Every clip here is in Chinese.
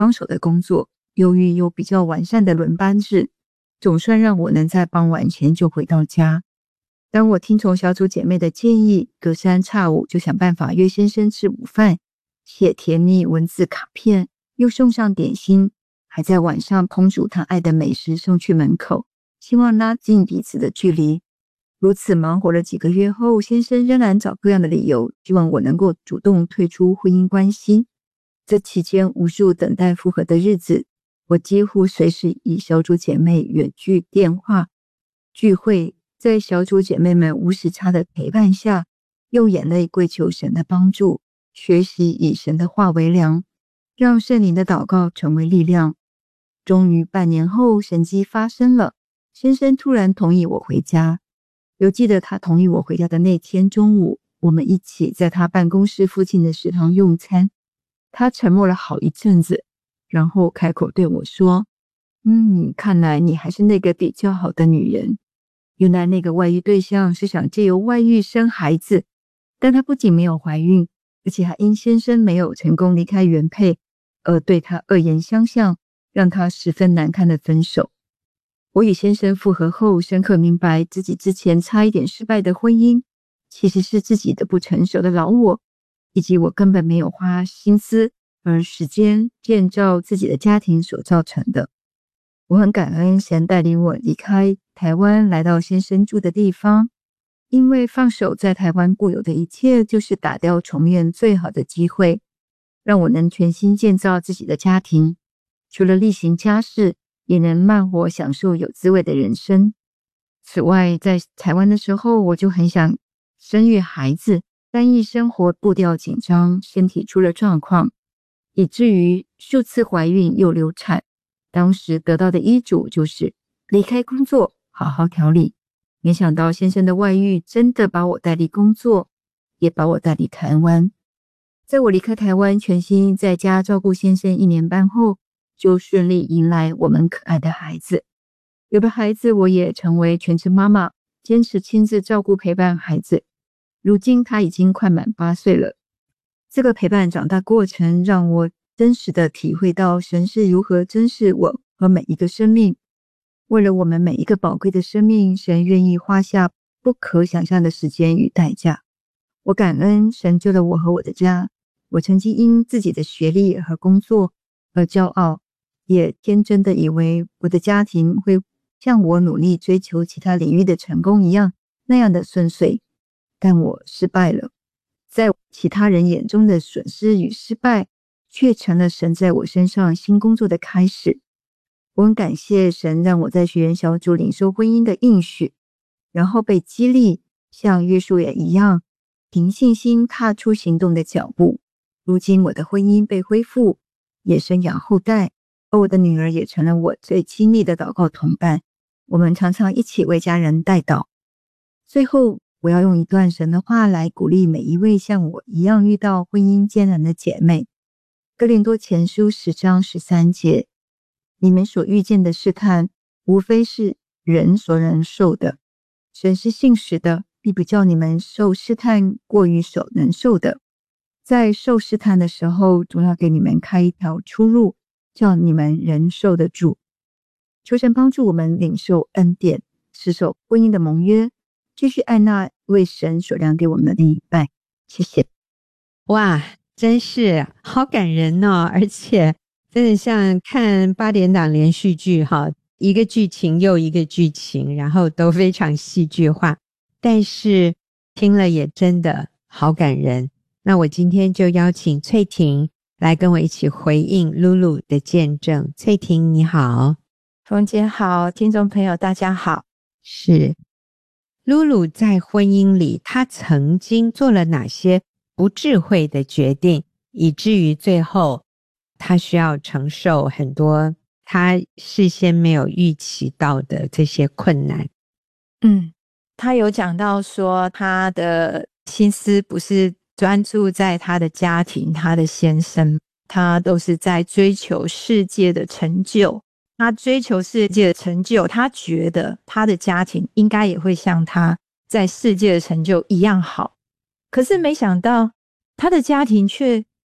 帮手的工作，由于有比较完善的轮班制，总算让我能在傍晚前就回到家。当我听从小组姐妹的建议，隔三差五就想办法约先生吃午饭，写甜蜜文字卡片，又送上点心，还在晚上烹煮他爱的美食送去门口，希望拉近彼此的距离。如此忙活了几个月后，先生仍然找各样的理由，希望我能够主动退出婚姻关系。这期间无数等待复合的日子，我几乎随时以小组姐妹远距电话聚会，在小组姐妹们无时差的陪伴下，用眼泪跪求神的帮助，学习以神的话为粮，让圣灵的祷告成为力量。终于半年后，神迹发生了，先生突然同意我回家。犹记得他同意我回家的那天中午，我们一起在他办公室附近的食堂用餐。他沉默了好一阵子，然后开口对我说：看来你还是那个比较好的女人。原来那个外遇对象是想借由外遇生孩子，但她不仅没有怀孕，而且还因先生没有成功离开原配，而对她恶言相向，让她十分难堪的分手。我与先生复合后，深刻明白自己之前差一点失败的婚姻，其实是自己的不成熟的老我，以及我根本没有花心思而时间建造自己的家庭所造成的。我很感恩神带领我离开台湾，来到先生住的地方，因为放手在台湾固有的一切，就是打掉重练最好的机会，让我能全心建造自己的家庭，除了例行家事，也能慢活享受有滋味的人生。此外，在台湾的时候，我就很想生育孩子，但因生活步调紧张，身体出了状况，以至于数次怀孕又流产。当时得到的医嘱就是离开工作，好好调理。没想到先生的外遇真的把我带离工作，也把我带离台湾。在我离开台湾，全心在家照顾先生1年半后，就顺利迎来我们可爱的孩子。有了孩子，我也成为全职妈妈，坚持亲自照顾陪伴孩子。如今他已经快满8岁了。这个陪伴长大过程，让我真实的体会到神是如何珍视我和每一个生命。为了我们每一个宝贵的生命，神愿意花下不可想象的时间与代价。我感恩神救了我和我的家。我曾经因自己的学历和工作而骄傲，也天真的以为我的家庭会像我努力追求其他领域的成功一样那样的顺遂，但我失败了。在其他人眼中的损失与失败，却成了神在我身上新工作的开始。我很感谢神让我在学员小组领受婚姻的应许，然后被激励，像约书亚一样，凭信心踏出行动的脚步。如今我的婚姻被恢复，也生养后代，而我的女儿也成了我最亲密的祷告同伴。我们常常一起为家人代祷。最后，我要用一段神的话来鼓励每一位像我一样遇到婚姻艰难的姐妹。哥林多前书10章13节，你们所遇见的试探，无非是人所能受的。神是信实的，必不叫你们受试探过于所能受的。在受试探的时候，总要给你们开一条出路，叫你们仍受得住。求神帮助我们领受恩典，持守婚姻的盟约，继续爱那为神所量给我们的另一半。谢谢。 哇，真是好感人哦，而且真的像看8点档连续剧哈，一个剧情又一个剧情，然后都非常戏剧化，但是听了也真的好感人。那我今天就邀请翠婷来跟我一起回应露露的见证。翠婷你好。 冯姐好，听众朋友大家好。 是，露露在婚姻里，她曾经做了哪些不智慧的决定，以至于最后她需要承受很多她事先没有预期到的这些困难？ 她有讲到说，她的心思不是专注在她的家庭，她的先生，她都是在追求世界的成就。她追求世界的成就，她觉得她的家庭应该也会像她在世界的成就一样好。可是没想到，她的家庭却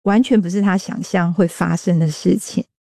完全不是他想象会发生的事情。